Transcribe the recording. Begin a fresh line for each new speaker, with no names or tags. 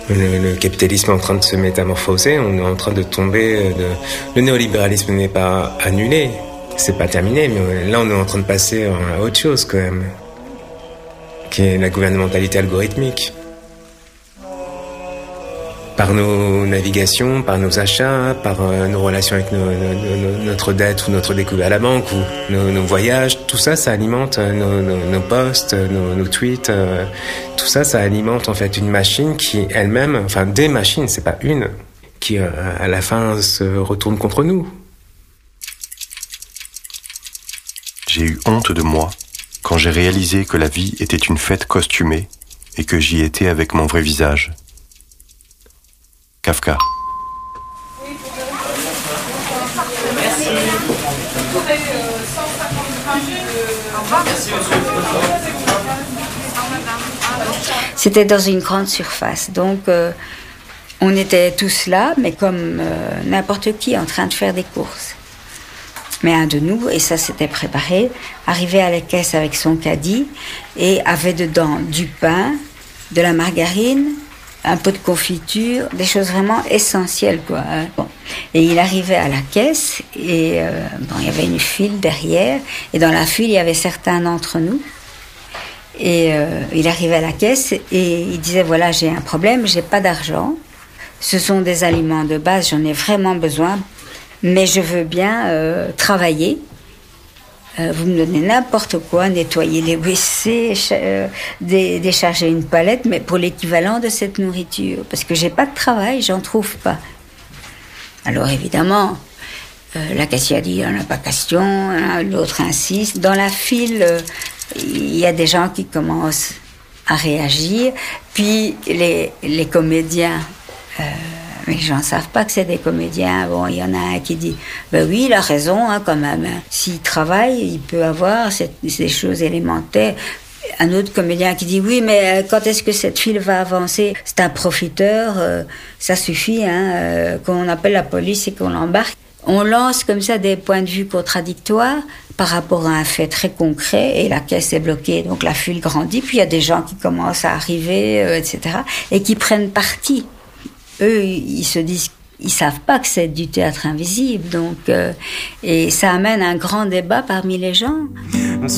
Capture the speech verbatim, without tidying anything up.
Le, le capitalisme est en train de se métamorphoser, on est en train de tomber. De... Le néolibéralisme n'est pas annulé, c'est pas terminé, mais là on est en train de passer à autre chose quand même, qui est la gouvernementalité algorithmique. Par nos navigations, par nos achats, par euh, nos relations avec nos, nos, nos, notre dette ou notre découvert à la banque ou nos, nos voyages, tout ça, ça alimente nos, nos, nos posts, nos, nos tweets. Euh, tout ça, ça alimente en fait une machine qui elle-même, enfin des machines, c'est pas une, qui euh, à la fin se retourne contre nous.
J'ai eu honte de moi quand j'ai réalisé que la vie était une fête costumée et que j'y étais avec mon vrai visage. Kafka.
C'était dans une grande surface, donc euh, on était tous là, mais comme euh, n'importe qui en train de faire des courses. Mais un de nous, et ça s'était préparé, arrivait à la caisse avec son caddie et avait dedans du pain, de la margarine, un pot de confiture, des choses vraiment essentielles, quoi. Bon. Et il arrivait à la caisse, et euh, bon, il y avait une file derrière, et dans la file, il y avait certains d'entre nous. Et euh, il arrivait à la caisse, et il disait, voilà, j'ai un problème, j'ai pas d'argent. Ce sont des aliments de base, j'en ai vraiment besoin, mais je veux bien euh, travailler. Euh, vous me donnez n'importe quoi, nettoyer les W C, euh, dé- décharger une palette, mais pour l'équivalent de cette nourriture. Parce que j'ai pas de travail, j'en trouve pas. Alors évidemment, euh, la caissière dit, il n'y en a pas question, hein, l'autre insiste. Dans la file, euh, il y a des gens qui commencent à réagir, puis les, les comédiens... Euh, Mais les gens ne savent pas que c'est des comédiens. Bon, il y en a un qui dit, ben oui, il a raison, hein, quand même. Hein. S'il travaille, il peut avoir cette, ces choses élémentaires. Un autre comédien qui dit, oui, mais quand est-ce que cette file va avancer? C'est un profiteur, euh, ça suffit, hein, euh, qu'on appelle la police et qu'on l'embarque. On lance comme ça des points de vue contradictoires par rapport à un fait très concret, et la caisse est bloquée, donc la file grandit, puis il y a des gens qui commencent à arriver, euh, et cetera, et qui prennent parti. Eux, ils se disent, ils savent pas que c'est du théâtre invisible, donc euh, et ça amène un grand débat parmi les gens.